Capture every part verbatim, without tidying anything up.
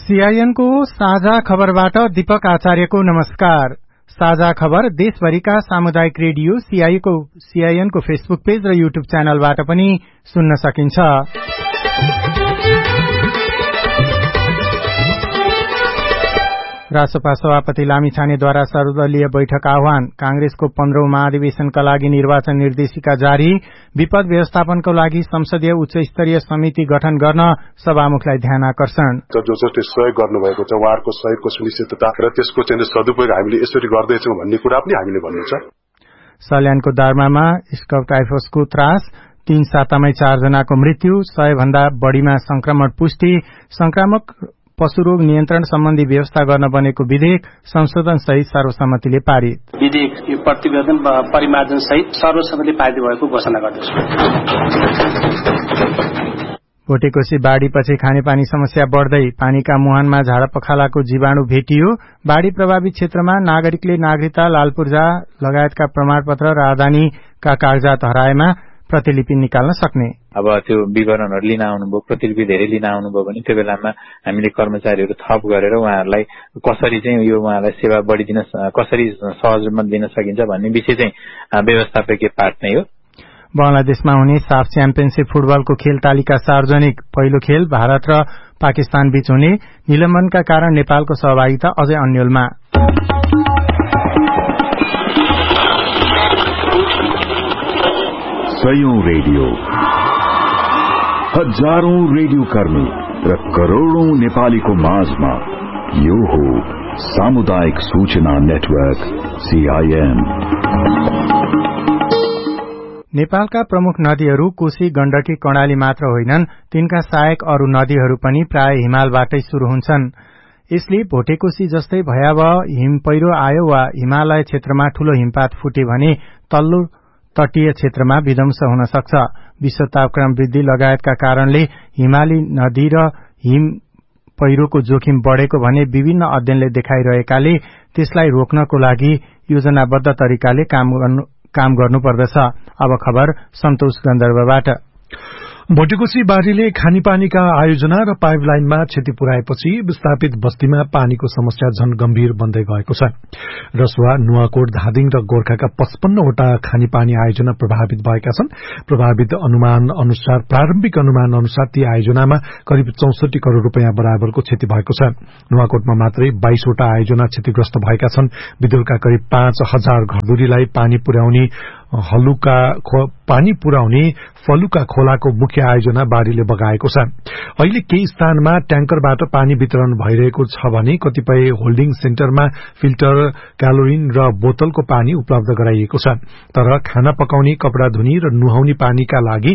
CIN को साझा खबरबाट दीपक आचार्यको नमस्कार। साझा खबर देशभरिका सामुदायिक रेडियो सीआईएन को फेसबुक पेज र युट्युब च्यानलबाट पनि सुन्न सकिन्छ। रासपा सभापति लामिछानेद्वारा सर्वदलीय बैठक आह्वान। कांग्रेसको पन्ध्रौं महाधिवेशनका लागि निर्वाचन निर्देशिका जारी। विपद व्यवस्थापनको लागि संसदीय उच्च स्तरीय समिति गठन गर्न सभामुखलाई ध्यान आकर्षण। जो जसले सहयोग गर्नुभएको छ उहाँहरूको सहयोगको सुनिश्चितता र त्यसको चाहिँ सदुपयोग हामीले यसरी गर्दैछौँ भन्ने कुरा पनि हामीले भन्नु छ। सल्यानको दार्मामा स्काउट टाइफसको त्रास। तीन सातामै चारजनाको मृत्यु। सय भन्दा बढ़ीमा संक्रमण पुष्टि। संक्रामक पशुरोग नियन्त्रण सम्बन्धी व्यवस्था गर्न बनेको विधेयक संशोधन सहित सर्वसम्मतिले पारित। विधेयक यो प्रतिवेदन परिमार्जन सहित सर्वसम्मतिले पारित भएको घोषणा गर्दछु। भोटेकोशी बाढ़ीपछि खानेपानी समस्या बढ़दै। पानीका मुहानमा झाडापखालाको जीवाणु भेटियो। बाढ़ी प्रभावित क्षेत्रमा नागरिकले नागरिकता, लालपूर्जा लगायतका प्रमाणपत्र र आदानीका कागजात हराएमा प्रतिलिपि निकाल्न सक्ने। अब त्यो विवरणहरू लिन आउनुभयो, प्रतिलिपि धेरै लिन आउनुभयो भने त्यो बेलामा हामीले कर्मचारीहरू थप गरेर उहाँहरूलाई कसरी चाहिँ यो उहाँलाई सेवा बढ़िदिन कसरी सहजमा दिन सकिन्छ भन्ने विषय चाहिँ व्यवस्थापकीय पाठ नै हो। बंगलादेशमा हुने साफ च्याम्पियनशिप फुटबलको खेल तालिका सार्वजनिक। पहिलो खेल भारत र पाकिस्तान बीच हुने। निलम्बनका कारण नेपालको सहभागिता अझै अन्यलमा। सयौं रेडियो, हजारौं रेडियो कर्मी र करोड़ौं नेपालीको माझमा यो हो सामुदायिक सूचना नेटवर्क सीआईएन। नेपालका प्रमुख नदीहरू कोशी, गण्डकी, कर्णाली मात्र होइनन्, तिनका सहायक अरू नदीहरू पनि प्राय हिमालबाटै शुरू हुन्छन्। यसले भोटेकोशी जस्तै भयावह हिम पहिरो आयो वा हिमालय क्षेत्रमा ठूलो हिमपात फुटे भने तल्लो तटीय क्षेत्रमा विध्वंस हुन सक्छ। विश्व तापक्रम वृद्धि लगायतका कारणले हिमाली नदी र हिम पहिरोको जोखिम बढ़ेको भने विभिन्न अध्ययनले देखाइरहेकाले त्यसलाई रोक्नको लागि योजनाबद्ध तरिकाले काम गर्नु काम गर्नुपर्दछ। अब खबर सन्तोष गन्धर्वबाट। भोटेकोशी बाढ़ीले खानेपानीका आयोजना र पाइपलाइनमा क्षति पुर्याएपछि विस्थापित बस्तीमा पानीको समस्या झन गम्भीर बन्दै गएको छ। रसुवा, नुवाकोट, धादिङ र गोर्खाका पचपन्नवटा खानेपानी आयोजना प्रभावित भएका छन्। प्रभावित अनुमान अनुसार प्रारम्भिक अनुमान अनुसार ती आयोजनामा करिब चौसठी करोड़ रूपियाँ बराबरको क्षति भएको छ। नुवाकोटमा मात्रै बाइसवटा आयोजना क्षतिग्रस्त भएका छन्। विदुरका करिब पाँच हजार घरधुरीलाई पानी पुर्याउने हलुका पानी पुर्याउने फलुका खोलाको मुख्य आयोजना बाढ़ीले बगाएको छ। अहिले केही स्थानमा ट्याङ्करबाट पानी वितरण भइरहेको छ भने कतिपय होल्डिङ सेन्टरमा फिल्टर, क्यालोरिन र बोतलको पानी उपलब्ध गराइएको छ। तर खाना पकाउने, कपड़ा धुने र नुहाउने पानीका लागि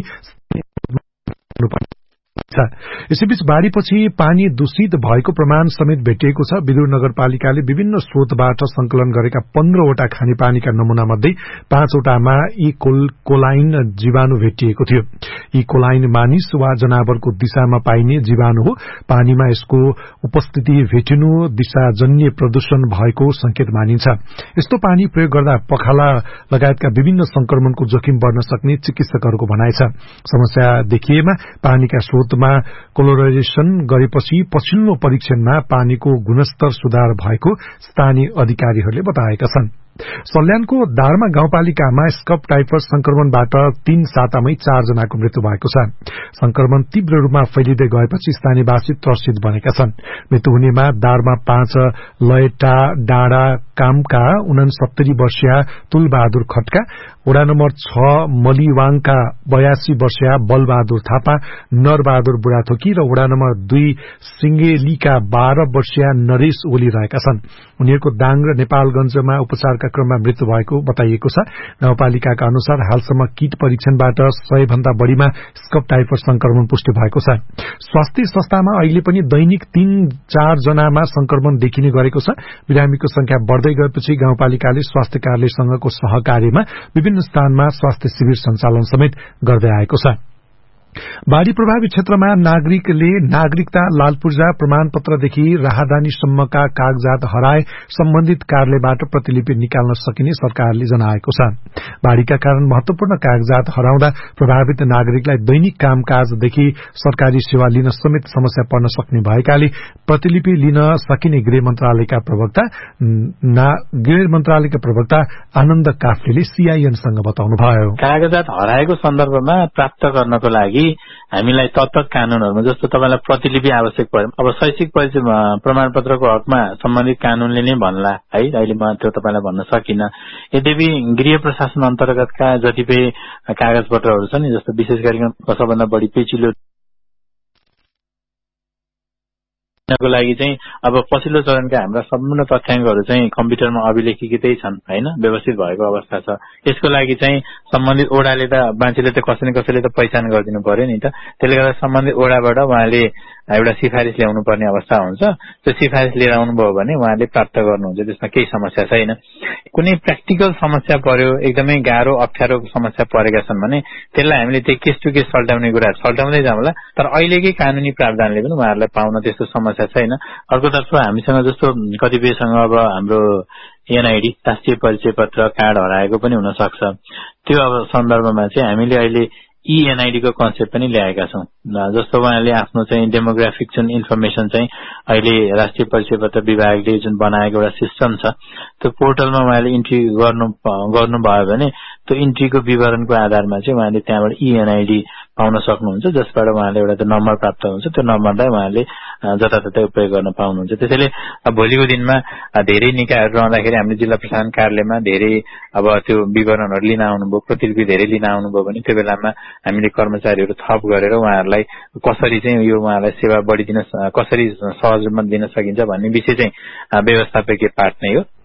यसैबीच बाढ़ीपछि पानी दूषित भएको प्रमाण समेत भेटिएको छ। विदुर नगरपालिकाले विभिन्न स्रोतबाट संकलन गरेका पन्ध्रवटा खानेपानीका नमूना मध्ये पाँचवटामा ई कोलाइन जीवाणु भेटिएको थियो। ई कोलाइन मानिस वा जनावरको दिशामा पाइने जीवाणु हो। पानीमा यसको उपस्थिति भेटिनु दिशाजन्य प्रदूषण भएको संकेत मानिन्छ। यस्तो पानी प्रयोग गर्दा पखाला लगायतका विभिन्न संक्रमणको जोखिम बढ़न सक्ने चिकित्सकहरूको भनाइ छ। समस्या देखिएमा पानीका स्रोतमा क्लोराइजेशन गरेपछि पछिल्लो परीक्षणमा पानीको गुणस्तर सुधार भएको स्थानीय अधिकारीहरूले बताएका छन्। सल्यानको दार्मा गाउँपालिकामा स्कप टाइफस संक्रमणबाट तीन सातामै चारजनाको मृत्यु भएको छ। संक्रमण तीव्र रूपमा फैलिँदै गएपछि स्थानीयवासी त्रसित बनेका छन्। मृत्यु हुनेमा दार्मा पाँच लयटा डाँडा कामका उनसत्तरी वर्षीय तुलबहादुर खटका, वडा नम्बर छ मलिवाङका बयासी वर्षीय बलबहादुर थापा, नरबहादुर बुढाथोकी र वडा नम्बर दुई सिंगेलीका बाह्र वर्षीय नरेश ओली रहेका छन्। उनीहरूको दाङ र नेपालगंजमा उपचारका क्रममा मृत्यु भएको बताइएको छ। गाउँपालिकाका अनुसार हालसम्म किट परीक्षणबाट सय भन्दा बढ़ीमा स्कप टाइफस संक्रमण पुष्टि भएको छ। स्वास्थ्य संस्थामा अहिले पनि दैनिक तीन चार जनामा संक्रमण देखिने गरेको छ। बिरामीको संख्या बढ़दै गएपछि गाउँपालिकाले स्वास्थ्य कार्यालयसँगको सहकार्यमा विभिन्न स्थानमा स्वास्थ्य शिविर सञ्चालन समेत गर्दै आएको छ। बाढ़ी प्रभावित क्षेत्रमा नागरिकले नागरिकता लाल पूर्जा प्रमाणपत्रदेखि राहदानीसम्मका कागजात हराए सम्बन्धित कार्यालयबाट प्रतिलिपि निकाल्न सकिने सरकारले जनाएको छ। बाढ़ीका कारण महत्वपूर्ण कागजात हराउँदा प्रभावित नागरिकलाई दैनिक कामकाजदेखि सरकारी सेवा लिन समेत समस्या पर्न सक्ने भएकाले प्रतिलिपि लिन सकिने गृह मन्त्रालयका प्रवक्ता गृह मन्त्रालयका प्रवक्ता आनन्द काफ्लेले सीआईएनसँग बताउनुभयो। कागजात हराएको सन्दर्भमा प्राप्त गर्नको लागि हामीलाई तत्त कानूनहरूमा जस्तो तपाईलाई प्रतिलिपि आवश्यक पर्यो। अब शैक्षिक परिचय प्रमाणपत्रको हकमा सम्बन्धित कानूनले नै भन्ला है, अहिले म त्यो तपाईलाई भन्न सकिनँ। यद्यपि गृह प्रशासन अन्तर्गतका जतिपय कागजपत्रहरू छन् जस्तो विशेष गरी सबभन्दा बढी पेचिलो को लागि चाहिँ अब पछिल्लो चरणका हाम्रा सम्पूर्ण तथ्याङ्कहरू चाहिँ कम्प्युटरमा अभिलेखितै छन् हैन, व्यवस्थित भएको अवस्था छ। यसको लागि चाहिँ सम्बन्धित ओडाले त मान्छेले त कसैले कसैले त पहिचान गरिदिनु पर्यो नि त। त्यसले गर्दा सम्बन्धित ओडाबाट उहाँले एउटा सिफारिस ल्याउनु पर्ने अवस्था हुन्छ। त्यो सिफारिस लिएर आउनुभयो भने उहाँले प्राप्त गर्नुहुन्छ, त्यसमा केही समस्या छैन। कुनै प्र्याक्टिकल समस्या पर्यो, एकदमै गाह्रो अप्ठ्यारो समस्या परेका छन् भने त्यसलाई हामीले त्यो केस टु केस सल्टाउने कुरा सल्टाउँदै जाउँला। तर अहिलेकै कानूनी प्रावधानले पनि उहाँहरूलाई पाउन त्यस्तो समस्या छैन। अर्कोतर्फ हामीसँग जस्तो कतिपयसँग अब हाम्रो एनआईडी राष्ट्रिय परिचय पत्र कार्ड हराएको पनि हुन सक्छ। त्यो अब सन्दर्भमा चाहिँ हामीले अहिले ईएनआईडी को कन्सेप्ट पनि ल्याएका छौं। जस्तो उहाँले आफ्नो चाहिँ डेमोग्राफिक जुन इन्फर्मेसन चाहिँ अहिले राष्ट्रिय परिचय पत्र विभागले जुन बनाएको एउटा सिस्टम छ, त्यो पोर्टलमा उहाँले इन्ट्री गर्नु गर्नुभयो भने त्यो इन्ट्रीको विवरणको आधारमा चाहिँ उहाँले त्यहाँबाट ईएनआईडी पाउन सक्नुहुन्छ, जसबाट उहाँले एउटा त्यो नम्बर प्राप्त हुन्छ। त्यो नम्बरलाई उहाँले जताततै उपयोग गर्न पाउनुहुन्छ। त्यसैले भोलिको दिनमा धेरै निकायहरू रहँदाखेरि हामीले जिल्ला प्रशासन कार्यालयमा धेरै अब त्यो विवरणहरू लिन आउनुभयो, प्रतिलिपि धेरै लिन आउनुभयो भने त्यो बेलामा हामीले कर्मचारीहरू थप गरेर उहाँहरूलाई कसरी चाहिँ यो उहाँलाई सेवा बढिदिन कसरी सहज रूपमा दिन सकिन्छ भन्ने विषय चाहिँ व्यवस्थापकीय पाठ नै हो।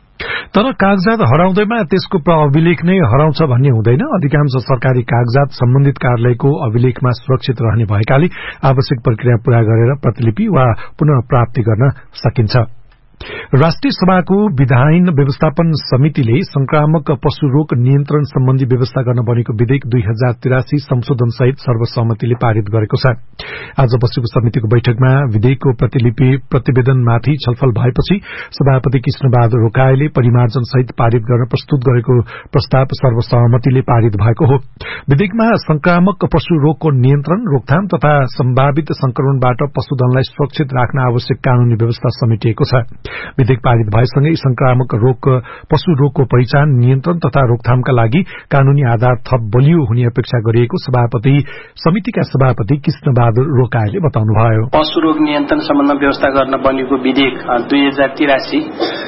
तर कागजात हराउँदैमा त्यसको अभिलेख नै हराउँछ भन्ने हुँदैन। अधिकांश सरकारी कागजात सम्बन्धित कार्यालयको अभिलेखमा सुरक्षित रहने भएकाले आवश्यक प्रक्रिया पूरा गरेर प्रतिलिपि वा पुनः प्राप्ति गर्न सकिन्छ। राष्ट्रिय सभाको विधायन व्यवस्थापन समितिले संक्रामक पशु रोग नियन्त्रण सम्बन्धी व्यवस्था गर्न बनेको विधेयक दुई हजार तिरासी संशोधन सहित सर्वसम्मतिले पारित गरेको छ। आज बसेको समितिको बैठकमा विधेयकको प्रतिलिपि प्रतिवेदनमाथि छलफल भएपछि सभापति कृष्णबहादुर रोकाईले परिमार्जन सहित पारित गर्न प्रस्तुत गरेको प्रस्ताव सर्वसहमतिले पारित भएको हो। विधेयकमा संक्रामक पशु रोगको नियन्त्रण, रोकथाम तथा सम्भावित संक्रमणबाट पशुधनलाई सुरक्षित राख्न आवश्यक कानूनी व्यवस्था समेटिएको छ। विधेयक पारित भएसँगै संक्रामक रोग पशु रोगको पहिचान, नियन्त्रण तथा रोकथामका लागि कानूनी आधार थप बलियो हुने अपेक्षा गरिएको सभापति समितिका सभापति कृष्णबहादुर रोकाईले बताउनुभयो। पशु रोग नियन्त्रण सम्बन्धमा व्यवस्था गर्न बनेको विधेयक दुई हजार तिरासी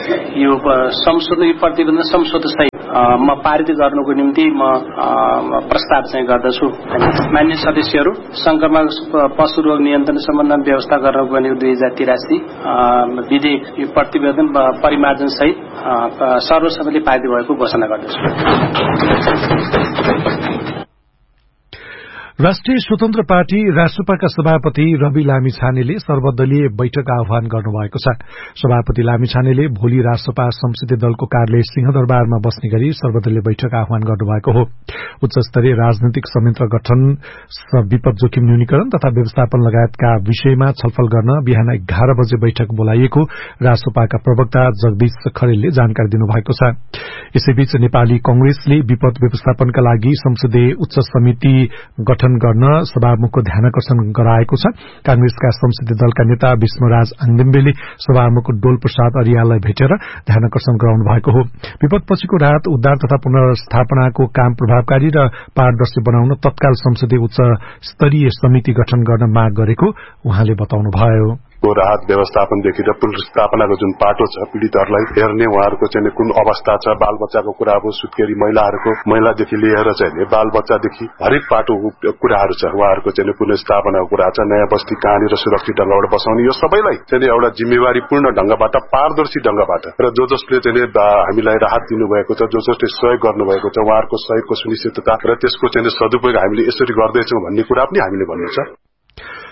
यो संशोधन प्रतिवेदन संशोधन सहित म पारित गर्नुको निम्ति म प्रस्ताव चाहिँ गर्दछु। मान्य सदस्यहरू, संक्रमक पशु रोग नियन्त्रण सम्बन्धमा व्यवस्था गर्न बनेको दुई हजार तिरासी विधेयक यो प्रतिवेदन परिमार्जन सहित सर्वसम्मतिले पारित भएको घोषणा गर्दछु। राष्ट्रिय स्वतन्त्र पार्टी रासपाका सभापति रवि लामिछानेले सर्वदलीय बैठक आह्वान गर्नुभएको छ। सभापति लामिछानेले भोलि रासपा संसदीय दलको कार्यालय सिंहदरबारमा बस्ने गरी सर्वदलीय बैठक आह्वान गर्नुभएको हो। उच्च स्तरीय राजनैतिक संयन्त्र गठन, विपद जोखिम न्यूनीकरण तथा व्यवस्थापन लगायतका विषयमा छलफल गर्न बिहान एघार बजे बैठक बोलाइएको रासपाका प्रवक्ता जगदीश खरेलले जानकारी दिनुभएको छ। यसैबीच नेपाली कंग्रेसले विपद व्यवस्थापनका लागि संसदीय उच्च समिति गठन गर्न सभामुखको ध्यानकर्षण गराएको छ। कांग्रेसका संसदीय दलका नेता विष्णुराज आङदेम्बेले सभामुख डोल प्रसाद अरियाललाई भेटेर ध्यानकर्षण गराउनु भएको हो। विपदपछिको राहत, उद्धार तथा पुनर्स्थापनाको काम प्रभावकारी र पारदर्शी बनाउन तत्काल संसदीय उच्च स्तरीय समिति गठन गर्न माग गरेको उहाँले बताउनुभयो। को राहत व्यवस्थापनदेखि र पुनर्स्थापनाको जुन पाटो छ, पीड़ितहरूलाई हेर्ने, उहाँहरूको चाहिँ कुन अवस्था छ, बाल बच्चाको कुरा अब सुत्केरी महिलाहरूको महिलादेखि लिएर चाहिँ बाल बच्चादेखि हरेक पाटो कुराहरू छ। उहाँहरूको चाहिँ पुनर्स्थापनाको कुरा छ, नयाँ बस्ती कहाँनिर सुरक्षित ढंगबाट बसाउने, यो सबैलाई चाहिँ एउटा जिम्मेवारीपूर्ण ढंगबाट, पारदर्शी ढंगबाट र जो जसले चाहिँ हामीलाई राहत दिनुभएको छ, जो जसले सहयोग गर्नुभएको छ, उहाँहरूको सहयोगको सुनिश्चितता र त्यसको चाहिँ सदुपयोग हामीले यसरी गर्दैछौँ भन्ने कुरा पनि हामीले भन्नु छ।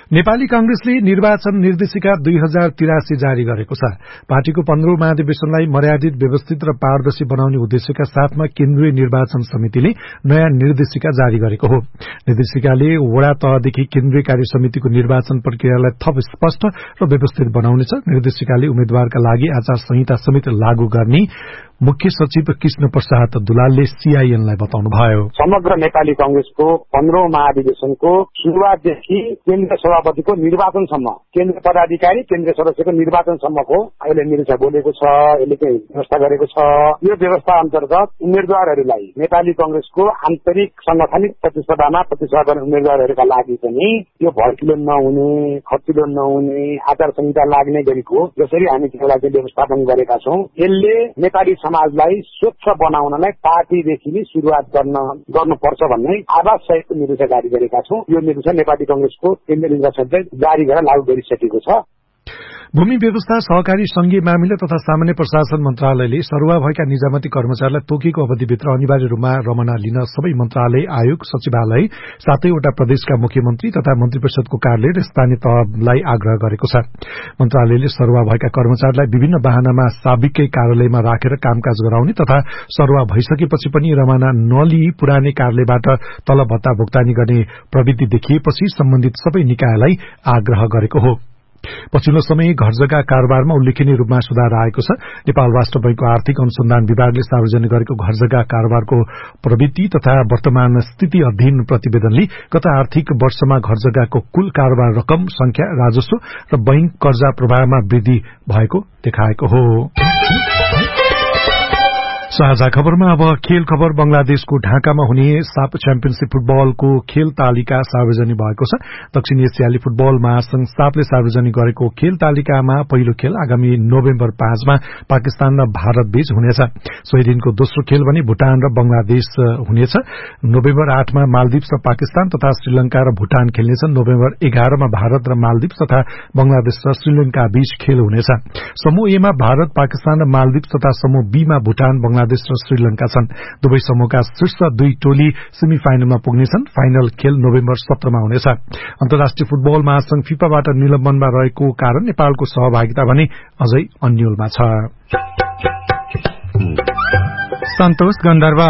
नेपाली कांग्रेसले निर्वाचन निर्देशिका दुई हजार तिरासी जारी गरेको छ। पार्टीको पन्ध्रौं महाधिवेशनलाई मर्यादित, व्यवस्थित र पारदर्शी बनाउने उद्देश्यका साथमा केन्द्रीय निर्वाचन समितिले नयाँ निर्देशिका जारी गरेको हो। निर्देशिकाले वडा तहदेखि केन्द्रीय कार्य समितिको निर्वाचन प्रक्रियालाई थप स्पष्ट र व्यवस्थित बनाउनेछ। निर्देशिकाले उम्मेद्वारका लागि आचार संहिता समेत लागू गर्ने मुख्य सचिव कृष्ण प्रसाद दुलालले सीआईएनलाई बताउनुभयो। समग्र नेपाली कांग्रेसको पन्ध्रौं महाधिवेशनको शुरूआतदेखि केन्द्र सभापतिको निर्वाचनसम्म, केन्द्र पदाधिकारी, केन्द्रीय सदस्यको निर्वाचनसम्मको अहिले निर्देशक बोलेको छ, यसले चाहिँ व्यवस्था गरेको छ। यो व्यवस्था अन्तर्गत उम्मेद्वारहरूलाई नेपाली कांग्रेसको आन्तरिक सांगठनिक प्रतिस्पर्धामा प्रतिस्पर्धा गर्ने उम्मेद्वारहरूका लागि पनि यो भड्किलो नहुने, खर्चिलो नहुने, आचार संहिता लाग्ने गरेको जसरी हामी त्यसलाई चाहिँ व्यवस्थापन गरेका छौं, यसले नेपाली समाजलाई स्वच्छ बनाउनलाई पार्टीदेखि नै शुरूआत गर्न गर्नुपर्छ भन्ने आवाज सहितको निर्देश जारी गरेका छौं। यो निर्देश नेपाली कांग्रेसको केन्द्रीय निर्वाचन जारी गरेर लागू गरिसकेको छ। भूमि व्यवस्था, सहकारी संघीय मामिला तथा सामान्य प्रशासन मन्त्रालयले सरुवा भएका निजामती कर्मचारीलाई तोकेको अवधिभित्र अनिवार्य रूपमा रमना लिन सबै मन्त्रालय, आयोग, सचिवालय, सातैवटा प्रदेशका मुख्यमन्त्री तथा मन्त्री परिषदको कार्यालय र स्थानीय तहलाई आग्रह गरेको छ। मन्त्रालयले सरुवा भएका कर्मचारीलाई विभिन्न वाहनामा साबिकै कार्यालयमा राखेर कामकाज गराउने तथा सरुवा भइसकेपछि पनि रमना नलिई पुरानै कार्यालयबाट तलब भत्ता भुक्तानी गर्ने प्रवृत्ति देखिएपछि सम्बन्धित सबै निकायलाई आग्रह गरेको हो। पछिल्लो समय घर जग्गा कारोबारमा उल्लेखनीय रूपमा सुधार आएको छ। नेपाल राष्ट्र बैंकको आर्थिक अनुसन्धान विभागले सार्वजनिक गरेको घर जग्गा कारोबारको प्रवृत्ति तथा वर्तमान स्थिति अध्ययन प्रतिवेदनले गत आर्थिक वर्षमा घर जग्गाको कुल कारोबार रकम, संख्या, राजस्व र बैंक कर्जा प्रवाहमा वृद्धि भएको देखाएको हो। साझा खबरमा अब खेल खबर। बंगलादेशको ढाकामा हुने साफ च्याम्पियनशीप फुटबलको खेल तालिका सार्वजनिक भएको छ। दक्षिण एसियाली फुटबल महासंघ साफले सार्वजनिक गरेको खेल तालिकामा पहिलो खेल आगामी नोभेम्बर पाँचमा पाकिस्तान र भारत बीच हुनेछ। सोही दिनको दोस्रो खेल भने भूटान र बंगलादेश हुनेछ। नोभेम्बर आठमा मालदिप्स र पाकिस्तान तथा श्रीलंका र भूटान खेल्नेछन्। नोभेम्बर एघारमा भारत र मालदिप्स तथा बंगलादेश र श्रीलंका बीच खेल हुनेछ। समूह एमा भारत, पाकिस्तान र मालदिप्स तथा समूह बीमा भूटान, बंगलादेश र श्रीलंका छन्। दुवै समूहका शीर्ष दुई टोली सेमी फाइनलमा पुग्नेछन्। फाइनल खेल नोभेम्बर सत्रमा हुनेछ। अन्तर्राष्ट्रिय फुटबल महासंघ फिफाबाट निलम्बनमा रहेको कारण नेपालको सहभागिता भने अझै अन्यलमा छ। सन्तोष गन्धर्व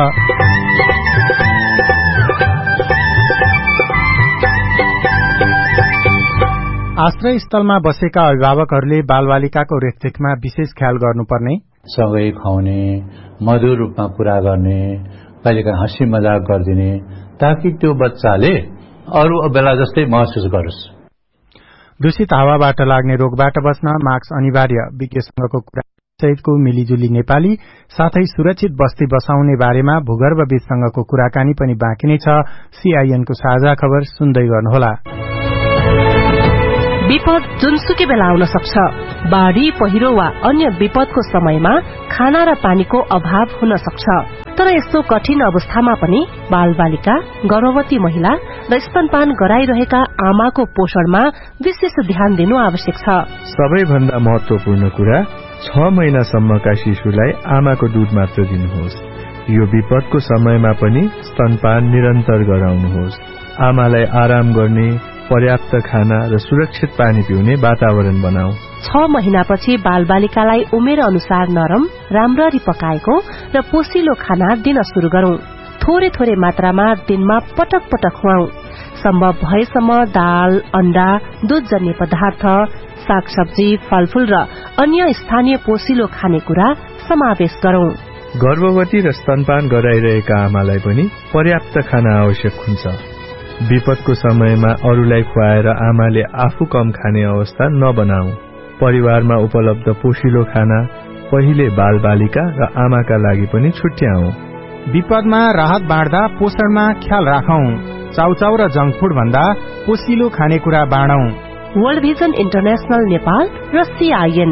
आश्रय स्थलमा बसेका अभिभावकहरूले बालबालिकाको रेखदेखमा विशेष ख्याल गर्नुपर्ने, सँगै खुवाउने, मधुर रूपमा कुरा गर्ने, कहिलेकाहीँ हाँसी मजाक गरिदिने, ताकि त्यो बच्चाले अरू बेला जस्तै महसुस गरोस्। दूषित हावाबाट लाग्ने रोगबाट बच्न मास्क अनिवार्य, विज्ञ संघको कुरा सहितको मिलिजुली नेपाली, साथै सुरक्षित बस्ती बसाउने बारेमा भूगर्भविद संघको कुराकानी पनि बाँकी नै छ। सीआईएनको साझा खबर सुन्दै गर्नुहोला। विपद जुनसुकै बेला आउन सक्छ। बाढ़ी, पहिरो वा अन्य विपदको समयमा खाना र पानीको अभाव हुन सक्छ। तर यस्तो कठिन अवस्थामा पनि बालबालिका, गर्भवती महिला र स्तनपान गराइरहेका आमाको पोषणमा विशेष ध्यान दिनु आवश्यक छ। सबैभन्दा महत्वपूर्ण कुरा, छ महिनासम्मका शिशुलाई आमाको दूध मात्र दिनुहोस्। यो विपदको समयमा पनि स्तनपान निरन्तर गराउनुहोस्। आमालाई आराम गर्ने, पर्याप्त खाना र सुरक्षित पानी पिउने वातावरण बनाऊ। छ महिनापछि बालबालिकालाई उमेर अनुसार नरम, राम्ररी पकाएको र पोसिलो खाना दिन शुरू गरौं। थोरै थोरै मात्रामा दिनमा पटक पटक खुवाऊ। सम्भव भएसम्म दाल, अण्डा, दूधजन्य पदार्थ, सागसब्जी, फलफूल र अन्य स्थानीय पोसिलो खानेकुरा समावेश गरौं। गर्भवती र स्तनपान गराइरहेका आमालाई पनि पर्याप्त खाना आवश्यक हुन्छ। विपदको समयमा अरूलाई खुवाएर आमाले आफू कम खाने अवस्था नबनाऊ। परिवारमा उपलब्ध पोषिलो खाना पहिले बालबालिका र आमाका लागि पनि छुट्याऊ। विपदमा राहत बाँड्दा पोषणमा ख्याल राखौं। चाउचाउ र जंक फूड भन्दा पोषिलो खानेकुरा बाँडौं। वर्ल्ड भिजन इन्टरनेशनल नेपाल र सीआईएन।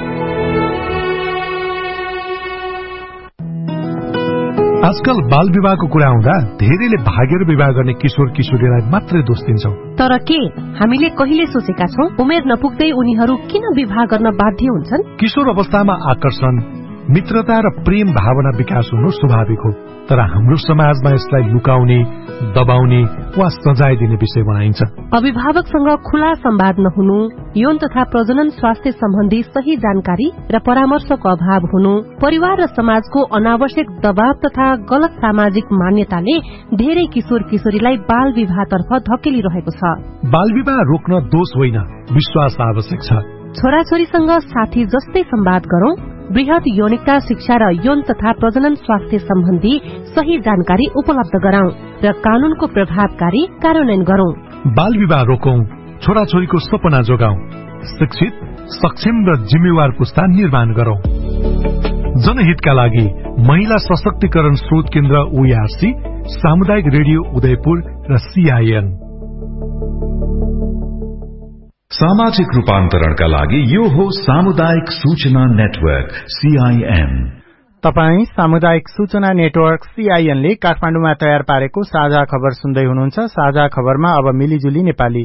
आजकल बाल विवाहको कुरा आउँदा धेरैले भागेर विवाह गर्ने किशोर किशोरीलाई मात्रै दोष दिन्छौं। तर के हामीले कहिले सोचेका छौं उमेर नपुग्दै उनीहरू किन विवाह गर्न बाध्य हुन्छन्? किशोर अवस्थामा आकर्षण, मित्रता र प्रेम भावना विकास हुनु स्वाभाविक हो। तर हाम्रो समाजमा यसलाई लुकाउने, दबाउने, वा सजाय दिने विषय बनाइन्छ। अभिभावकसँग खुला संवाद नहुनु, यौन तथा प्रजनन स्वास्थ्य सम्बन्धी सही जानकारी र परामर्शको अभाव हुनु, परिवार र समाजको अनावश्यक दबाव तथा गलत सामाजिक मान्यताले धेरै किशोर किशोरीलाई बाल विवाहतर्फ धकेलिरहेको छ। बाल विवाह रोक्न दोष होइन, विश्वास आवश्यक छ। छोराछोरीसँग साथी जस्तै संवाद गरौं, वृहत यौनिकता शिक्षा र यौन तथा प्रजनन स्वास्थ्य सम्बन्धी सही जानकारी उपलब्ध गराउँ र कानूनको प्रभावकारी कार्यान्वयन गरौं। बाल विवाह रोकौं, छोराछोरीको सपना जोगाउँ, शिक्षित, सक्षम र जिम्मेवार पुस्ता निर्माण गरौं। जनहितका लागि महिला सशक्तिकरण स्रोत केन्द्र ओआरसी, सामुदायिक रेडियो उदयपुर र सीआईएन। सामाजिक रूपान्तरणका लागि यो हो सामुदायिक सूचना नेटवर्क सीआईएन। तपाई सामुदायिक सूचना नेटवर्क सीआईएन ले काठमाडौँमा तयार पारेको साझा खबर सुन्दै हुनुहुन्छ। साझा खबरमा अब मिलिजुली नेपाली।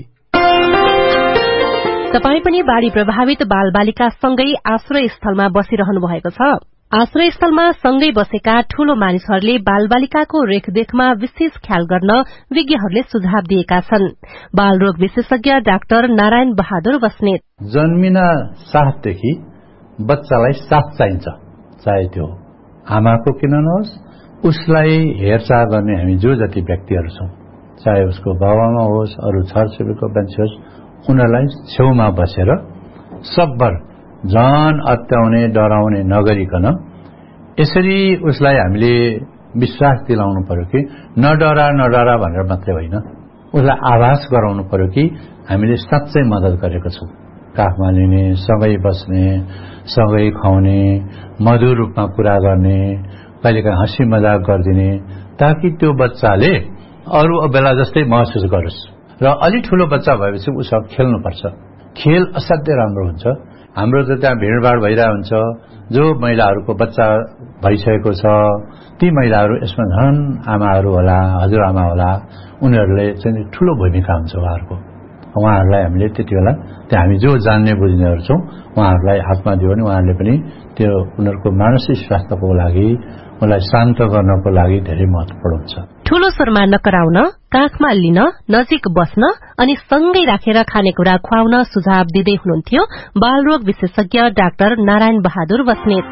तपाई पनि बाढ़ी प्रभावित बालबालिका सँगै आश्रय स्थलमा बसिरहनु भएको छ। आश्रय स्थलमा सँगै बसेका ठूलो मानिसहरूले बालबालिकाको रेखदेखमा विशेष ख्याल गर्न विज्ञहरूले सुझाव दिएका छन्। बाल रोग विशेषज्ञ डाक्टर नारायण बहादुर बस्नेत, जन्मिना साथदेखि बच्चालाई साथ चाहिन्छ, चाहे त्यो आमाको किन नहोस्, उसलाई हेरचाह गर्ने हामी जो जति व्यक्तिहरू छौं, चाहे उसको बाबामा होस्, अरू छरछिमेकीको मान्छे होस्, उनीहरूलाई छेउमा बसेर सबभर झन अत्याउने डराउने नगरिकन यसरी उसलाई हामीले विश्वास दिलाउनु पर्यो कि नडरा नडरा भनेर मात्रै होइन, उसलाई आभास गराउनु पर्यो कि हामीले साँच्चै मद्दत गरेको छौं। काखमा लिने, सँगै बस्ने, सँगै खुवाउने, मधुर रूपमा कुरा गर्ने, कहिलेकाहीँ हाँसी मजाक गरिदिने, ताकि त्यो बच्चाले अरू बेला जस्तै महसुस गरोस्। र अलि ठूलो बच्चा भएपछि उसँग खेल्नुपर्छ। खेल असाध्यै राम्रो हुन्छ। हाम्रो त त्यहाँ भिडभाड भइरहेको हुन्छ, जो महिलाहरूको बच्चा भइसकेको छ ती महिलाहरू यसमा झन् आमाहरू होला, हजुरआमा होला, उनीहरूले चाहिँ ठूलो भूमिका हुन्छ उहाँहरूको। उहाँहरूलाई हामीले त्यति बेला त्यहाँ हामी जो जान्ने बुझ्नेहरू छौं उहाँहरूलाई हातमा दियो भने उहाँहरूले पनि त्यो उनीहरूको मानसिक स्वास्थ्यको लागि, उनलाई शान्त गर्नको लागि धेरै महत्वपूर्ण हुन्छ। ठूलो स्वरमा नकराउन, काखमा लिन, नजिक बस्न अनि सँगै राखेर खानेकुरा खुवाउन सुझाव दिँदै हुनुहुन्थ्यो बालरोग विशेषज्ञ डाक्टर नारायण बहादुर बस्नेत।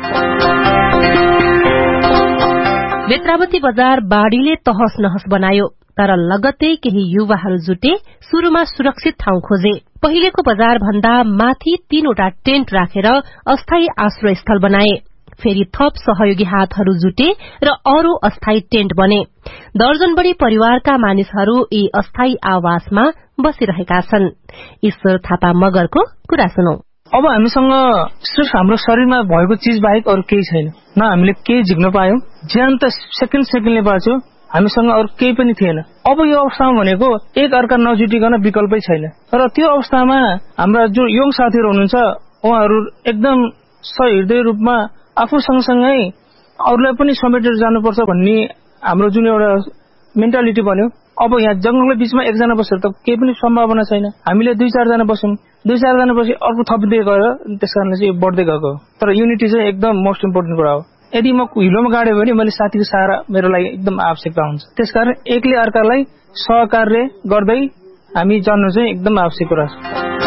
बेत्रावती बजार बाढ़ीले तहस नहस बनायो, तर लगत्तै केही युवाहरू जुटे, शुरूमा सुरक्षित ठाउँ खोजे। पहिलेको बजार भन्दा माथि तीनवटा टेन्ट राखेर अस्थायी आश्रय स्थल बनाए। फेरि थप सहयोगी हातहरू जुटे र अरू अस्थायी टेन्ट बने। दर्जन बढ़ी परिवारका मानिसहरू यी अस्थायी आवासमा बसिरहेका छन्। ईश्वर थापा मगरको कुरा सुनौ। अब हामीसँग सिर्फ हाम्रो शरीरमा भएको चीज बाहेक अरू केही छैन। न हामीले केही झिक्न पायौं, ज्यान त सेकेन्ड सेकेन्डले बाँच्यो, हामीसँग अरू केही पनि थिएन। अब यो अवस्थामा भनेको एक अर्का नजुटिकन विकल्पै छैन। र त्यो अवस्थामा हाम्रा जो यङ साथीहरू हुनुहुन्छ उहाँहरू एकदम सहृदय रूपमा आफू सँगसँगै अरूलाई पनि समेटेर जानुपर्छ भन्ने हाम्रो जुन एउटा मेन्टालिटी बन्यो। अब यहाँ जंगलको बीचमा एकजना बसेर त केही पनि सम्भावना छैन। हामीले दुई चारजना बस्यौं, दुई चारजना पछि अर्को थप्दै गएर त्यसकारणले चाहिँ बढ्दै गएको। तर युनिटी चाहिँ एकदम मोस्ट इम्पोर्टेन्ट कुरा हो। यदि म हिलोमा गाड्यो भने मैले साथीको सहारा मेरो लागि एकदम आवश्यकता हुन्छ। त्यसकारण एकले अर्कालाई सहकार्य गर्दै हामी जान्नु चाहिँ एकदम आवश्यक कुरा छ।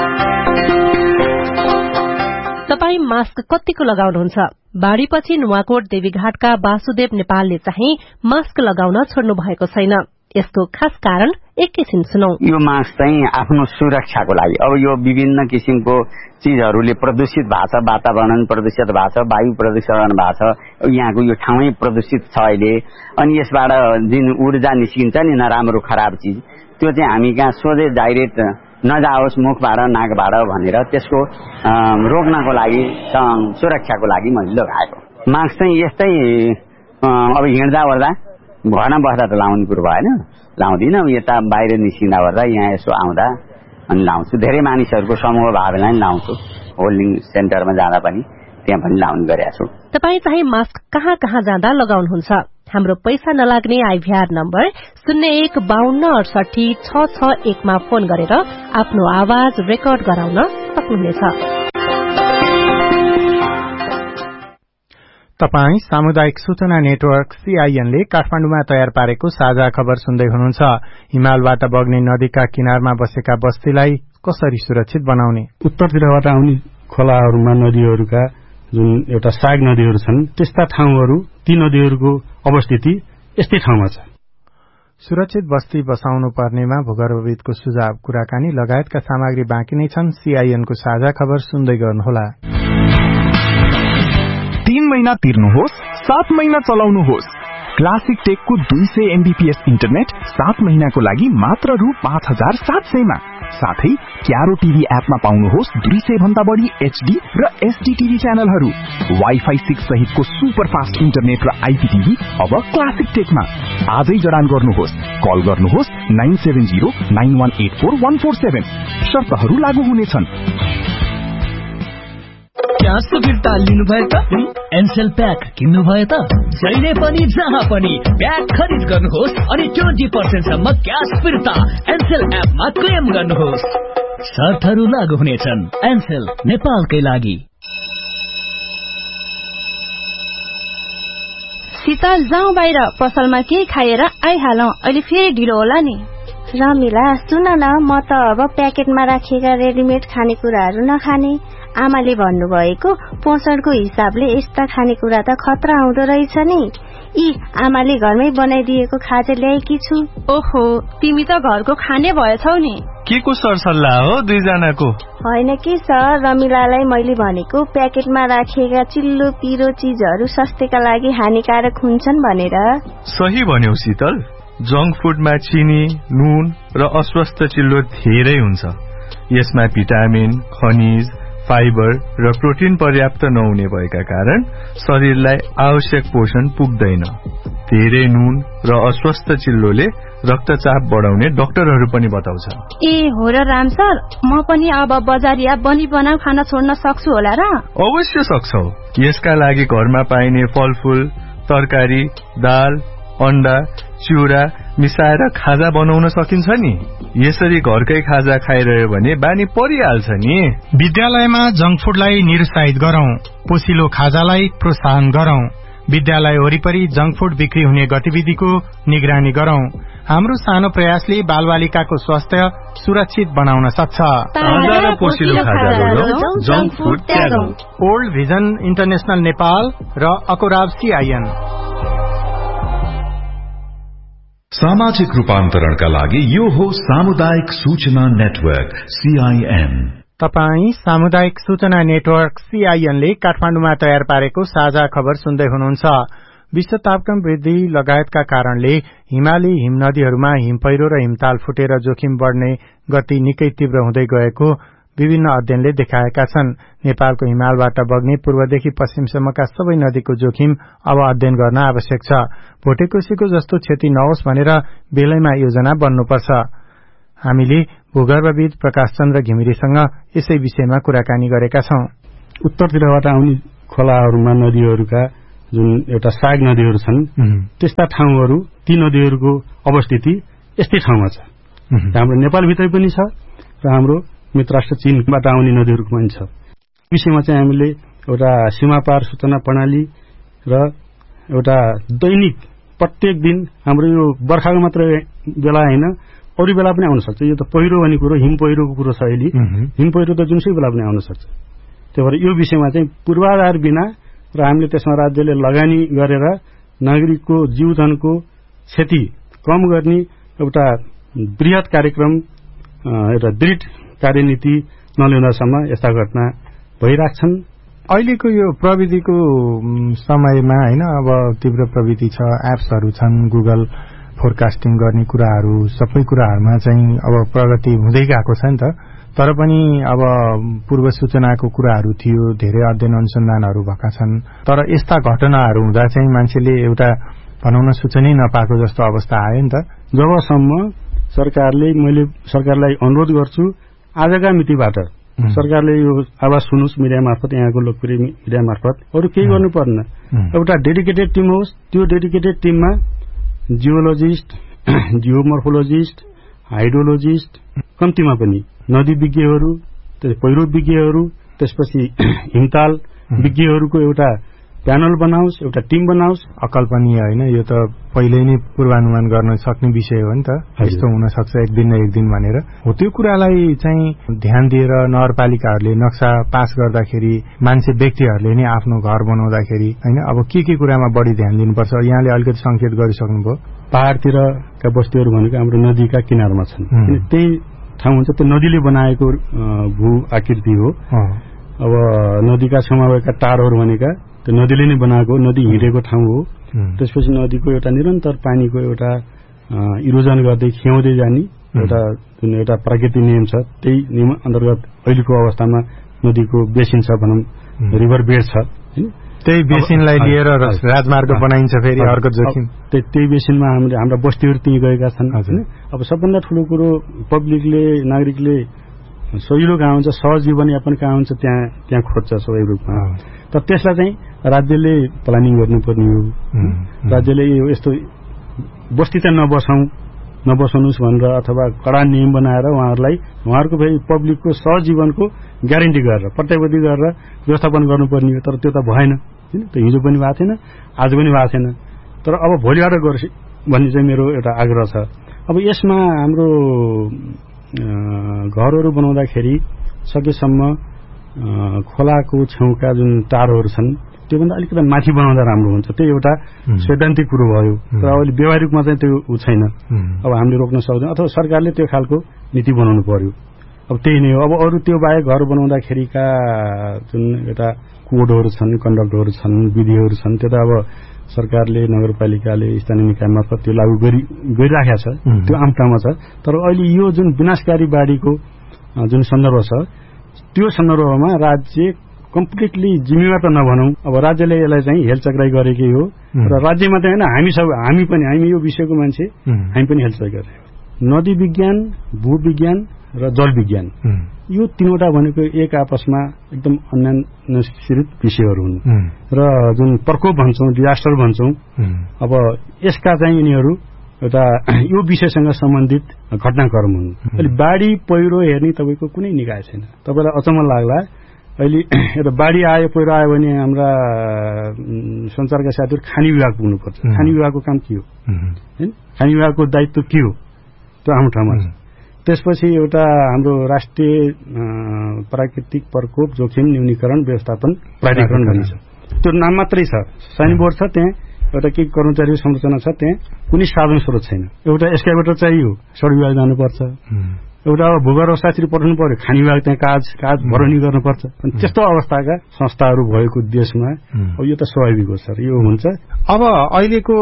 तपाई मास्क कतिको लगाउनुहुन्छ? बाढ़ीपछि नुवाकोट देवीघाटका वासुदेव नेपालले चाहिँ मास्क लगाउन छोड्नु भएको छैन। यसको खास कारण एकैछिन सुनौ। यो मास्क चाहिँ आफ्नो सुरक्षाको लागि, अब यो विभिन्न किसिमको चीजहरूले प्रदूषित भएको छ, वातावरण प्रदूषित भएको छ, वायु प्रदूषण भएको छ, यहाँको यो ठाउँै प्रदूषित छ अहिले। अनि यसबाट जुन ऊर्जा निस्किन्छ नि नराम्रो खराब चीज, त्यो चाहिँ हामी कहाँ सोझै डाइरेक्ट नजाओस् मुखबाट नाकबाट भनेर त्यसको रोक्नको लागि, सुरक्षाको लागि मैले लगाएको। मास्क चाहिँ यस्तै अब हिँड्दा ओर्दा घरमा बस्दा त लाउनु कुरो भएन, लाउँदिन। यता बाहिर निस्किँदा ओर्दा यहाँ यसो आउँदा अनि लाउँछु। धेरै मानिसहरूको समूह भएको बेला नि लाउँछु। होल्डिङ सेन्टरमा जाँदा पनि त्यहाँ पनि लाउने गरेको छु। तपाईँ चाहिँ मास्क कहाँ कहाँ जाँदा लगाउनुहुन्छ? हाम्रो पैसा नलाग्ने आइभीआर नम्बर शून्य एक बाहन्न अडसठी छ छ एकमा फोन गरेर आफ्नो आवाज रेकर्ड गराउन सक्नुहुनेछ। तपाई सामुदायिक सूचना नेटवर्क सीआईएन ले काठमाडौँमा तयार पारेको साझा खबर सुन्दै हुनुहुन्छ। हिमालबाट बग्ने नदीका किनारमा बसेका बस्तीलाई कसरी सुरक्षित बनाउने? उत्तरतिरबाट आउने खोलाहरूमा नदीहरूका जुन एउटा साग नदीहरू छन् त्यस्ता ठाउँहरू ती नदीहरूको अवस्थिति यस्तै ठाउँमा छ। सुरक्षित बस्ती बसाउनु पर्नेमा भूगर्भविदको सुझाव, कुराकानी लगायतका सामग्री बाँकी नै छन्। सीआईएनको साझा खबर सुन्दै गर्नुहोला। तीन महीना तिर्नुहोस्, सात महीना चलाउनुहोस्। क्लासिक टेकको दुई सय एमबीपीएस इन्टरनेट सात महीनाको लागि मात्र रु पाँच हजार सात सयमा। साथै क्यारो टिभी एपमा पाउनुहोस् दुई सय भन्दा बढी एचडी र एसडी टिभी च्यानलहरू। वाइफाई सिक्स सहितको सुपर फास्ट इन्टरनेट र आईपीटीभी अब क्लासिक टेकमा। आजै जडान गर्नुहोस्। कल गर्नुहोस् nine seven zero nine one eight four one four seven. शर्तहरू लागू हुनेछन्। क्यास फिर्ता लिनु भयो त? एनसेल प्याक किन्नु भयो त? जहिले पनि जहाँ पनि प्याक खरिद गर्नुहोस् अनि ट्वेन्टी पर्सेन्ट सम्म क्यास फिर्ता एनसेल एपमा क्लेम गर्नुहोस्। शर्तहरू लागू हुनेछन्। एनसेल नेपालकै लागि। शीतल जाउँ बाहिर, पसलमा केही खाएर आइहालौं, अहिले फेरि ढिलो होला नि। रमिला सुन न, म त अब प्याकेटमा राखिएका रेडिमेड खानेकुराहरू नखाने। आमाले भन्नुभएको पोषणको हिसाबले यस्ता खानेकुरा त खतरा हुँदो रहेछ नि। यी आमाले घरमै बनाइदिएको खाजा ल्याएकी छु। ओहो, तिमी त घरको खाने भएछौ नि। के को सरसल्लाह हो दुईजनाको? होइन के सर, रमिलालाई मैले भनेको प्याकेटमा राखिएका चिल्लो पिरो चीजहरू स्वास्थ्यका लागि हानिकारक हुन्छन् भनेर। सही भन्यौ शीतल। जंक फुडमा चिनी, नुन र अस्वस्थ चिल्लो धेरै हुन्छ। यसमा भिटामिन, खनिज, फाइबर र प्रोटिन पर्याप्त नहुने भएका कारण शरीरलाई आवश्यक पोषण पुग्दैन। धेरै नुन र अस्वस्थ चिल्लोले रक्तचाप बढाउने डाक्टरहरू पनि बताउँछ। ए हो र राम सर, म पनि अब बजारिया बनी बनाऊ खाना छोड्न सक्छु होला र? अवश्य सक्छौ। यसका लागि घरमा पाइने फलफूल, तरकारी, दाल, अण्डा, चिउरा मिसाएर खाजा बनाउन सकिन्छ नि। यसरी घरकै खाजा खाइरह्यो भने बानी परिहाल्छ नि। विद्यालयमा जंक फुडलाई निरुत्साहित गरौं, पोसिलो खाजालाई प्रोत्साहन गरौं। विद्यालय वरिपरि जंक फुड बिक्री हुने गतिविधिको निगरानी गरौं। हाम्रो सानो प्रयासले बालबालिकाको स्वास्थ्य सुरक्षित बनाउन सक्छ। ओल्ड भिजन इन्टरनेशनल नेपाल र अकोराब सीआईएन। सामाजिक रूपान्तरणका लागि यो हो सामुदायिक सूचना नेटवर्क सीआईएन। तपाई सामुदायिक सूचना नेटवर्क सीआईएन ले काठमाडौँमा तयार पारेको साझा खबर सुन्दै हुनुहुन्छ। विश्व तापक्रम वृद्धि लगायतका कारणले हिमाली हिमनदीहरूमा हिम पहिरो र हिमताल फुटेर जोखिम बढ़ने गति निकै तीव्र हुँदै गएको विभिन्न अध्ययनले देखाएका छन्। नेपालको हिमालबाट बग्ने पूर्वदेखि पश्चिमसम्मका सबै नदीको जोखिम अब अध्ययन गर्न आवश्यक छ। भोटेकोसीको जस्तो क्षति नहोस् भनेर बेलैमा योजना बन्नुपर्छ। हामीले भूगर्भविद प्रकाश चन्द्र घिमिरेसँग यसै विषयमा कुराकानी गरेका छौं। उत्तरतिरबाट आउने खोलाहरूमा नदीहरूका जुन एउटा साग नदीहरू छन् त्यस्ता ठाउँहरू ती नदीहरूको अवस्थिति यस्तै ठाउँमा छ। हाम्रो नेपालभित्रै पनि छ र हाम्रो मित्रराष्ट्र चीनबाट आउने नदीहरूको पनि छ। विषयमा चाहिँ हामीले एउटा सीमापार सूचना प्रणाली र एउटा दैनिक प्रत्येक दिन हाम्रो यो बर्खाको मात्र बेला होइन, अरू बेला पनि आउन सक्छ। यो त पहिरो भन्ने कुरो हिम पहिरोको कुरो छ अहिले। हिम पहिरो त जुनसुकै बेला पनि आउन सक्छ। त्यही भएर यो विषयमा चाहिँ पूर्वाधार बिना र हामीले त्यसमा राज्यले लगानी गरेर नागरिकको जीवजनको क्षति कम गर्ने एउटा वृहत कार्यक्रम, एउटा दृढ कार्यनीति नल्याउँदासम्म यस्ता घटना भइराख्छन्। अहिलेको यो प्रविधिको समयमा हैन, अब तीव्र प्रविधि छ, एप्सहरू छन्, गुगल फोरकास्टिङ गर्ने कुराहरू, सबै कुराहरूमा चाहिँ अब प्रगति हुँदै गएको छ नि त। तर पनि अब पूर्व सूचनाको कुराहरू थियो, धेरै अध्ययन अनुसन्धानहरू भएका छन्। तर यस्ता घटनाहरू हुँदा चाहिँ मान्छेले एउटा भनौँ न सूचनै नपाएको जस्तो अवस्था आयो नि त। जबसम्म सरकारले, मैले सरकारलाई अनुरोध गर्छु आजका मितिबाट सरकारले यो आवाज सुनुस् मिडिया मार्फत, यहाँको लोकप्रिय मिडिया मार्फत, अरू केही गर्नु पर्न। एउटा डेडिकेटेड टिम होस्। त्यो डेडिकेटेड टिममा जियोलोजिस्ट, जियोमोर्फोलोजिस्ट, हाइड्रोलोजिस्ट, कम्तीमा पनि नदी विज्ञहरू, पहिरो विज्ञहरू, त्यसपछि हिमताल विज्ञहरूको एउटा प्यानल बनाओस्, एउटा टिम बनाओस्। अकल्पनीय होइन, यो त पहिल्यै नै पूर्वानुमान गर्न सक्ने विषय हो नि त, यस्तो हुन सक्छ एक दिन न एक दिन भनेर। हो त्यो कुरालाई चाहिँ ध्यान दिएर नगरपालिकाहरूले नक्सा पास गर्दाखेरि मान्छे व्यक्तिहरूले नै आफ्नो घर बनाउँदाखेरि होइन अब के के कुरामा बढी ध्यान दिनुपर्छ, यहाँले अलिकति संकेत गरिसक्नुभयो। पहाड़तिरका बस्तीहरू भनेको हाम्रो नदीका किनारमा छन्, त्यही ठाउँ हुन्छ त्यो नदीले बनाएको भू आकृति हो। अब नदीका छेउमा भएका टारहरू भनेका त्यो नदीले नै बनाएको, नदी हिँडेको ठाउँ हो। त्यसपछि नदीको एउटा निरन्तर पानीको एउटा इरोजन गर्दै खियाउँदै जाने एउटा जुन एउटा प्राकृतिक नियम छ, त्यही नियम अन्तर्गत अहिलेको अवस्थामा नदीको बेसिन छ भनौँ, रिभर बेड छ होइन। त्यही बेसिनलाई लिएर राजमार्ग बनाइन्छ फेरि अर्को जोखिम। त्यही बेसिनमा हामीले हाम्रा बस्तीहरू त्यहीँ गएका छन् होइन। अब सबभन्दा ठुलो कुरो पब्लिकले नागरिकले सजिलो कहाँ हुन्छ, सहज जीवनयापन कहाँ हुन्छ त्यहाँ त्यहाँ खोज्छ सबै रूपमा। तर त्यसलाई चाहिँ राज्यले प्लानिङ गर्नुपर्ने हो। राज्यले यस्तो बस्ती चाहिँ नबसाउँ नबसाउनुहोस् भनेर अथवा कडा नियम बनाएर उहाँहरूलाई उहाँहरूको फेरि पब्लिकको सहज जीवनको ग्यारेन्टी गरेर प्रत्याभूति गरेर व्यवस्थापन गर्नुपर्ने हो। तर त्यो त भएन होइन, त्यो हिजो पनि भएको थिएन, आज पनि भएको छैन। तर अब भोलिबाट गर्छ भन्ने चाहिँ मेरो एउटा आग्रह छ। अब यसमा हाम्रो घरहरू बनाउँदाखेरि सकेसम्म खोलाको छेउका जुन टारहरू छन् त्योभन्दा अलिकति माथि बनाउँदा राम्रो हुन्छ। त्यो एउटा सैद्धान्तिक कुरो भयो, तर अहिले व्यवहारिकमा चाहिँ त्यो ऊ छैन। अब हामीले रोक्न सक्दैनौँ अथवा सरकारले त्यो खालको नीति बनाउनु पर्यो। अब त्यही नै हो। अब अरू त्यो बाहेक घर बनाउँदाखेरिका जुन एउटा कोडहरू छन्, कन्डक्टहरू छन्, विधिहरू छन्, त्यो त अब सरकारले नगरपालिकाले स्थानीय निकाय मार्फत त्यो लागू गरि गरिराखेको छ, त्यो आमटामा छ। तर अहिले यो जुन विनाशकारी बाढीको जुन सन्दर्भ छ त्यो सन्दर्भमा राज्य कम्प्लिटली जिम्मेवार त नभनौँ, अब राज्यले यसलाई चाहिँ हेलचक्राइ गरेकै हो र राज्य मात्रै होइन हामी सब हामी पनि हामी यो विषयको मान्छे हामी पनि हेलचक्राइ गरेको। नदी विज्ञान, भूविज्ञान र जल विज्ञान यो तीनवटा भनेको एक आपसमा एकदम अन्यान्यश्रित विषयहरू हुन् र जुन प्रकोप भन्छौँ, डिजास्टर भन्छौँ, अब यसका चाहिँ यिनीहरू एउटा यो विषयसँग सम्बन्धित घटनाक्रम हुन्। अहिले बाढी पहिरो हेर्ने तपाईँको कुनै निकाय छैन। तपाईँलाई अचम्म लाग्ला अहिले एउटा बाढी आयो पहिरो आयो भने हाम्रा संचारका साथीहरू खानी विभाग पुग्नुपर्छ। खानी विभागको काम के हो होइन, खानी विभागको दायित्व के हो त्यो आफ्नो ठाउँमा छ। त्यसपछि एउटा हाम्रो राष्ट्रिय प्राकृतिक प्रकोप जोखिम न्यूनीकरण व्यवस्थापन प्राधिकरण भनिन्छ, त्यो नाम मात्रै छ, साइन बोर्ड छ, त्यहाँ एउटा के कर्मचारी संरचना छ, त्यहाँ कुनै साधन स्रोत छैन। एउटा एक्सकाभेटर चाहियो, सडक विभाग जानुपर्छ। एउटा भूगर्भ शास्त्री पठाउनु पर्यो, खानी विभाग त्यहाँ काज काज भरनी गर्नुपर्छ। त्यस्तो अवस्थाका संस्थाहरू भएको देशमा अब यो त स्वाभाविक हो सर, यो हुन्छ। अब अहिलेको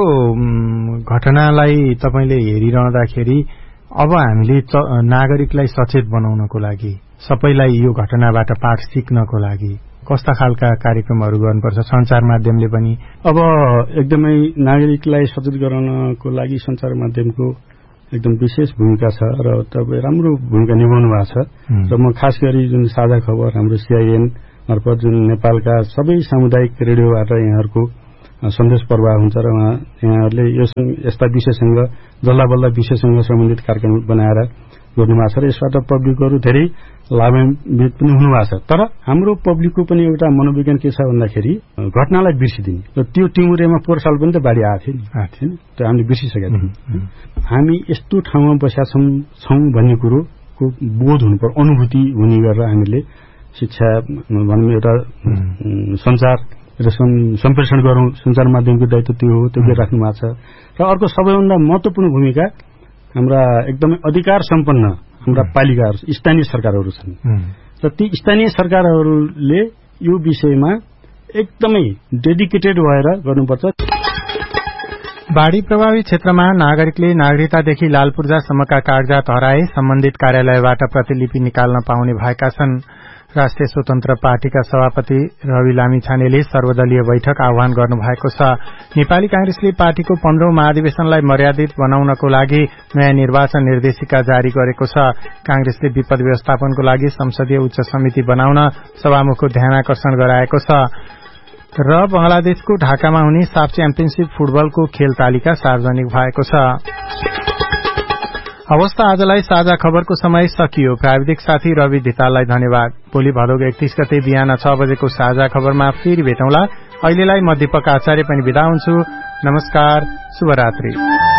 घटनालाई तपाईँले हेरिरहँदाखेरि अब हामीले नागरिकलाई सचेत बनाउनको लागि, सबैलाई यो घटनाबाट पाठ सिक्नको लागि कस्ता खालका कार्यक्रमहरू गर्नुपर्छ सञ्चार माध्यमले पनि? अब एकदमै नागरिकलाई सचेत गराउनको लागि सञ्चार माध्यमको एकदम विशेष भूमिका छ र तपाईँ राम्रो भूमिका निभाउनु भएको छ। र म खास गरी जुन साझा खबर हाम्रो सीआईएन मार्फत जुन नेपालका सबै सामुदायिक रेडियोबाट यहाँहरूको सन्देश प्रवाह हुन्छ र उहाँ यहाँहरूले यो यस्ता विषयसँग जल्ला बल्ला विषयसँग सम्बन्धित कार्यक्रम बनाएर गर्नुभएको छ र यसबाट पब्लिकहरू धेरै लाभान्वित पनि हुनुभएको छ। तर हाम्रो पब्लिकको पनि एउटा मनोविज्ञान के छ भन्दाखेरि घटनालाई बिर्सिदिने र त्यो टिमुरेमा पोहोर साल पनि त बाढी आएको थियो नि, आएको थियो नि, त्यो हामीले बिर्सिसकेका थियौँ। हामी यस्तो ठाउँमा बसेका छौँ छौँ भन्ने कुरोको बोध हुनुपर्छ, अनुभूति हुने गरेर हामीले शिक्षा भनौँ एउटा सञ्चार र सम्प्रेषण गरौँ। सञ्चार माध्यमको दायित्व त्यो हो, त्यो गरिराख्नु भएको छ। र अर्को सबैभन्दा महत्त्वपूर्ण भूमिका हाम्रा एकदमै अधिकार सम्पन्न हाम्रा पालिकाहरू, स्थानीय सरकारहरू छन् र ती स्थानीय सरकारहरूले यो विषयमा एकदमै डेडिकेटेड भएर गर्नुपर्छ। बाढ़ी प्रभावित क्षेत्रमा नागरिकले नागरिकतादेखि लाल पूर्जासम्मका कागजात हराए सम्बन्धित कार्यालयबाट प्रतिलिपि निकाल्न पाउने भएका छन्। राष्ट्रिय स्वतन्त्र पार्टीका सभापति रवि लामिछानेले सर्वदलीय बैठक आह्वान गर्नु भएको छ। नेपाली कांग्रेसले पार्टीको पन्ध्रौं महाधिवेशनलाई मर्यादित बनाउनको लागि नयाँ निर्वाचन निर्देशिका जारी गरेको छ। कांग्रेसले विपद व्यवस्थापनको लागि संसदीय उच्च समिति बनाउन सभामुखको ध्यानाकर्षण गराएको छ। र बंगलादेशको ढाकामा हुने साफ च्याम्पियनशीप फुटबलको खेल तालिका सार्वजनिक भएको छ। अवस्था आजलाई साझा खबरको समय सकियो। प्राविधिक साथी रवि धिताललाई धन्यवाद। भोलि भदौ एकतीस गते बिहान छ बजेको साझा खबरमा फेरि भेटौँला। अहिलेलाई म दीपक आचार्य पनि बिदा हुन्छु। नमस्कार, शुभरात्रि।